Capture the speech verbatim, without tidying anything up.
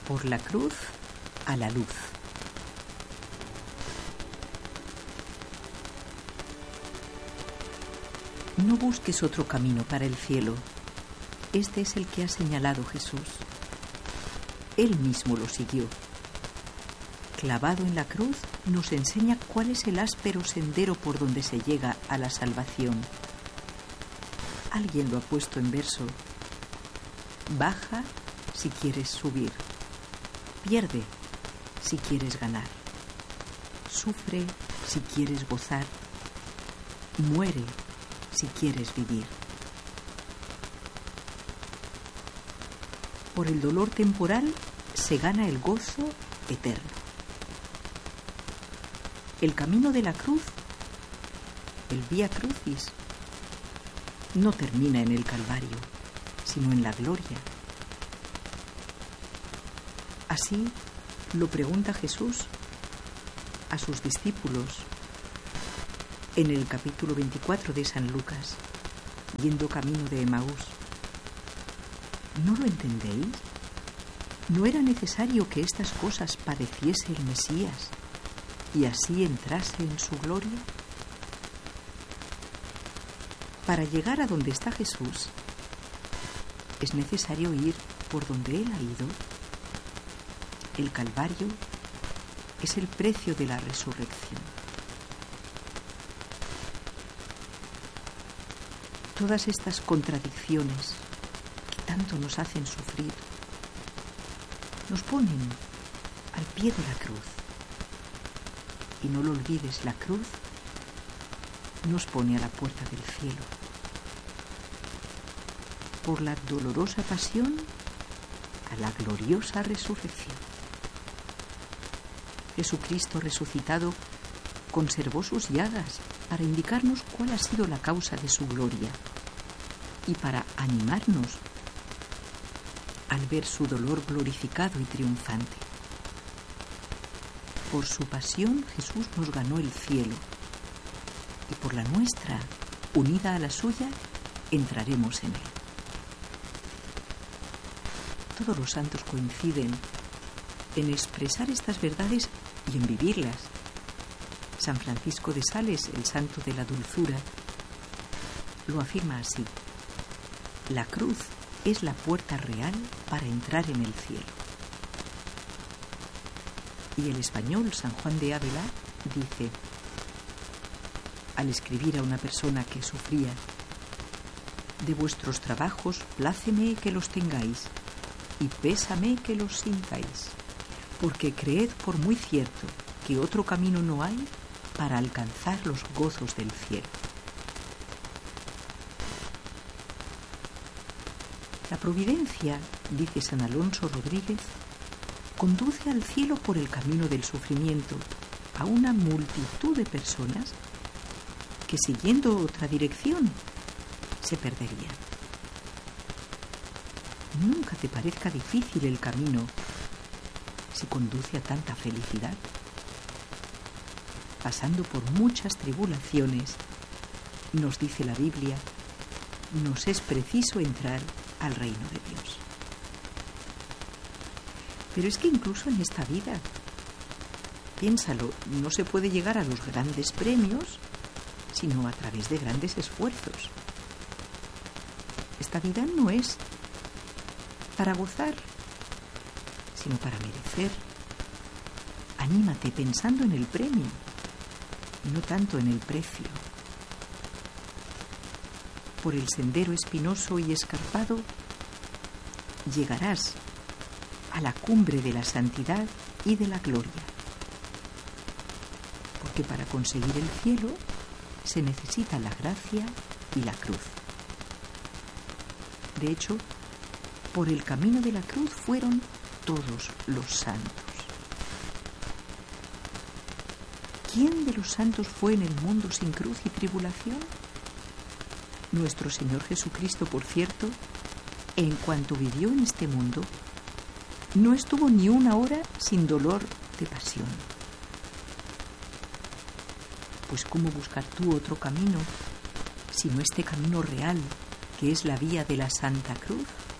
Por la cruz a la luz. No busques otro camino para el cielo. Este es el que ha señalado Jesús. Él mismo lo siguió. Clavado en la cruz, nos enseña cuál es el áspero sendero por donde se llega a la salvación. Alguien lo ha puesto en verso. Baja si quieres subir. Pierde si quieres ganar. Sufre si quieres gozar. Muere si quieres vivir. Por el dolor temporal se gana el gozo eterno. El camino de la cruz, el Vía Crucis, no termina en el Calvario, sino en la gloria. Así lo pregunta Jesús a sus discípulos en el capítulo veinticuatro de San Lucas, yendo camino de Emaús. ¿No lo entendéis? ¿No era necesario que estas cosas padeciese el Mesías y así entrase en su gloria? Para llegar a donde está Jesús, es necesario ir por donde Él ha ido. El Calvario es el precio de la resurrección. Todas estas contradicciones que tanto nos hacen sufrir nos ponen al pie de la cruz. Y no lo olvides, la cruz nos pone a la puerta del cielo. Por la dolorosa pasión a la gloriosa resurrección. Jesucristo resucitado conservó sus llagas para indicarnos cuál ha sido la causa de su gloria y para animarnos al ver su dolor glorificado y triunfante. Por su pasión Jesús nos ganó el cielo y por la nuestra, unida a la suya, entraremos en él. Todos los santos coinciden en expresar estas verdades y en vivirlas. San Francisco de Sales, el santo de la dulzura, lo afirma así: la cruz es la puerta real para entrar en el cielo. Y el español San Juan de Ávila dice, al escribir a una persona que sufría: de vuestros trabajos pláceme que los tengáis y pésame que los sintáis, porque creed por muy cierto que otro camino no hay para alcanzar los gozos del cielo. La providencia, dice San Alonso Rodríguez, conduce al cielo por el camino del sufrimiento a una multitud de personas que, siguiendo otra dirección, se perderían. Nunca te parezca difícil el camino si conduce a tanta felicidad. Pasando por muchas tribulaciones, nos dice la Biblia, nos es preciso entrar al reino de Dios. Pero es que incluso en esta vida, piénsalo, no se puede llegar a los grandes premios sino a través de grandes esfuerzos. Esta vida no es para gozar, sino para merecer. Anímate pensando en el premio, no tanto en el precio. Por el sendero espinoso y escarpado llegarás a la cumbre de la santidad y de la gloria. Porque para conseguir el cielo se necesita la gracia y la cruz. De hecho, por el camino de la cruz fueron todos los santos. ¿Quién de los santos fue en el mundo sin cruz y tribulación? Nuestro Señor Jesucristo, por cierto, en cuanto vivió en este mundo, no estuvo ni una hora sin dolor de pasión. Pues ¿cómo buscar tú otro camino, sino este camino real, que es la vía de la Santa Cruz?